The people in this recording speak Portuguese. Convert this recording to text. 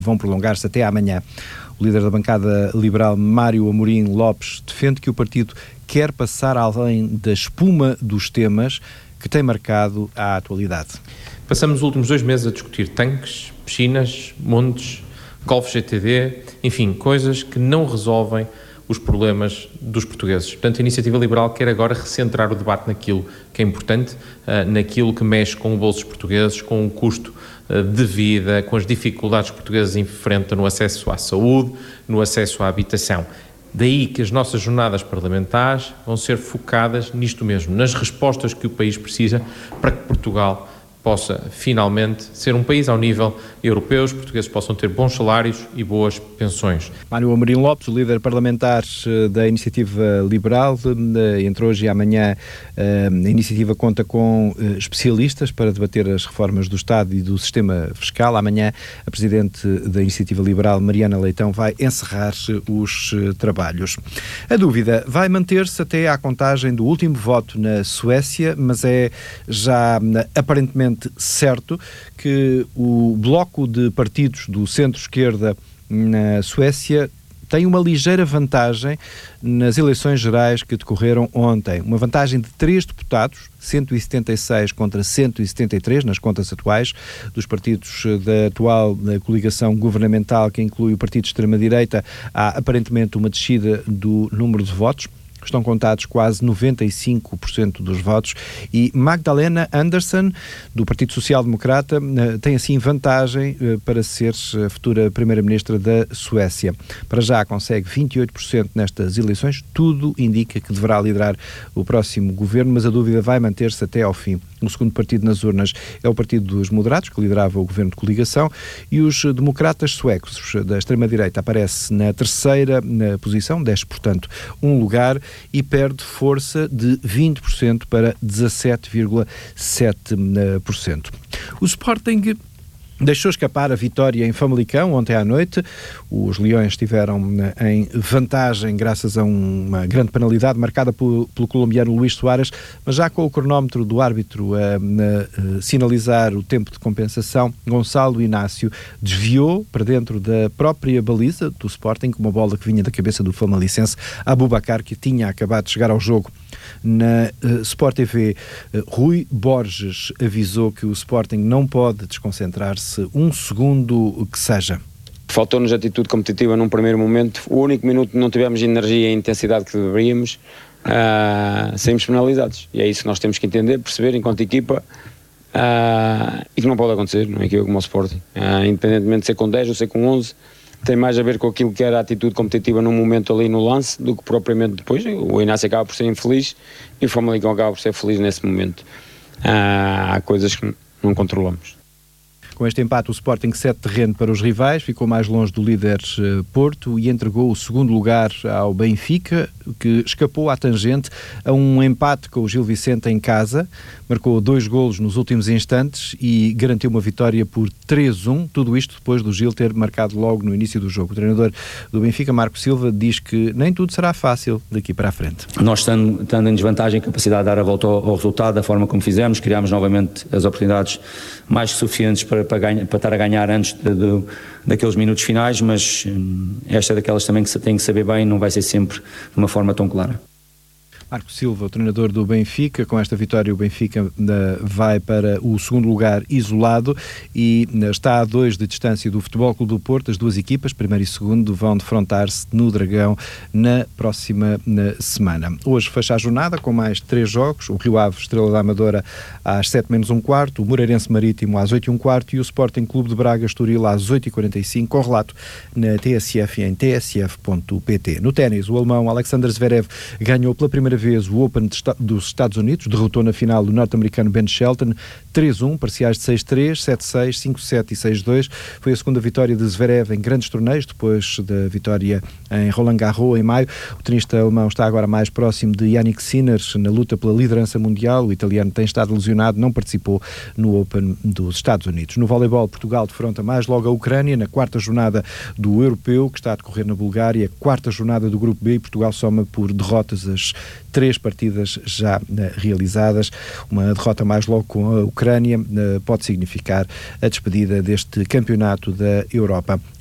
vão prolongar-se até amanhã. O líder da bancada liberal, Mário Amorim Lopes, defende que o partido quer passar além da espuma dos temas que tem marcado a atualidade. Passamos os últimos 2 meses a discutir tanques, piscinas, montes, Golf GTD, enfim, coisas que não resolvem os problemas dos portugueses. Portanto, a Iniciativa Liberal quer agora recentrar o debate naquilo que é importante, naquilo que mexe com o bolso dos portugueses, com o custo de vida, com as dificuldades que os portugueses enfrentam no acesso à saúde, no acesso à habitação. Daí que as nossas jornadas parlamentares vão ser focadas nisto mesmo, nas respostas que o país precisa para que Portugal possa finalmente ser um país ao nível europeu, os portugueses possam ter bons salários e boas pensões. Mário Amorim Lopes, o líder parlamentar da Iniciativa Liberal, entre hoje e amanhã a Iniciativa conta com especialistas para debater as reformas do Estado e do sistema fiscal. Amanhã a Presidente da Iniciativa Liberal, Mariana Leitão, vai encerrar os trabalhos. A dúvida vai manter-se até à contagem do último voto na Suécia, mas é já aparentemente certo que o bloco de partidos do centro-esquerda na Suécia tem uma ligeira vantagem nas eleições gerais que decorreram ontem. Uma vantagem de 3 deputados, 176 contra 173 nas contas atuais, dos partidos da atual coligação governamental, que inclui o partido de extrema-direita. Há aparentemente uma descida do número de votos. Estão contados quase 95% dos votos e Magdalena Andersson, do Partido Social Democrata, tem assim vantagem para ser a futura Primeira-Ministra da Suécia. Para já consegue 28% nestas eleições, tudo indica que deverá liderar o próximo governo, mas a dúvida vai manter-se até ao fim. O segundo partido nas urnas é o Partido dos Moderados, que liderava o governo de coligação, e os democratas suecos da extrema-direita aparece na terceira posição, desce, portanto, um lugar, e perde força de 20% para 17,7%. O Sporting deixou escapar a vitória em Famalicão ontem à noite. Os Leões estiveram em vantagem graças a uma grande penalidade marcada pelo colombiano Luís Soares, mas já com o cronómetro do árbitro a sinalizar o tempo de compensação, Gonçalo Inácio desviou para dentro da própria baliza do Sporting, com uma bola que vinha da cabeça do famalicense Abubakar, que tinha acabado de chegar ao jogo. Na Sport TV, Rui Borges avisou que o Sporting não pode desconcentrar-se um segundo que seja. Faltou-nos atitude competitiva num primeiro momento. O único minuto que não tivemos energia e intensidade que deveríamos, saímos penalizados. E é isso que nós temos que entender, perceber enquanto equipa, e que não pode acontecer, não é equipa como o Sporting. Independentemente de ser com 10 ou ser com 11, tem mais a ver com aquilo que era a atitude competitiva num momento ali no lance do que propriamente depois. O Inácio acaba por ser infeliz e o Famalicão acaba por ser feliz nesse momento. Há coisas que não controlamos. Com este empate, o Sporting cede terreno para os rivais, ficou mais longe do líder Porto e entregou o segundo lugar ao Benfica, que escapou à tangente a um empate com o Gil Vicente em casa, marcou 2 golos nos últimos instantes e garantiu uma vitória por 3-1, tudo isto depois do Gil ter marcado logo no início do jogo. O treinador do Benfica, Marco Silva, diz que nem tudo será fácil daqui para a frente. Nós, estando em desvantagem, capacidade de dar a volta ao resultado da forma como fizemos, criámos novamente as oportunidades mais que suficientes para estar a ganhar antes daqueles minutos finais, mas esta é daquelas também que tem que saber bem, não vai ser sempre de uma forma tão clara. Marco Silva, o treinador do Benfica. Com esta vitória o Benfica vai para o segundo lugar isolado e está a 2 de distância do Futebol Clube do Porto. As duas equipas, primeiro e segundo, vão defrontar-se no Dragão na próxima semana. Hoje fecha a jornada com mais 3 jogos, o Rio Ave Estrela da Amadora às 7:15, o Moreirense Marítimo às 8:15 e o Sporting Clube de Braga Estoril às 8:45, com relato na TSF e em tsf.pt. No ténis, o alemão Alexander Zverev ganhou pela primeira vez o Open dos Estados Unidos, derrotou na final o norte-americano Ben Shelton 3-1, parciais de 6-3, 7-6, 5-7 e 6-2. Foi a segunda vitória de Zverev em grandes torneios, depois da vitória em Roland Garros em maio. O tenista alemão está agora mais próximo de Jannik Sinner na luta pela liderança mundial. O italiano tem estado lesionado, não participou no Open dos Estados Unidos. No voleibol, Portugal defronta mais logo a Ucrânia na 4ª jornada do Europeu, que está a decorrer na Bulgária. 4ª jornada do Grupo B, e Portugal soma por derrotas as 3 partidas já realizadas. Uma derrota mais logo com a Ucrânia pode significar a despedida deste campeonato da Europa.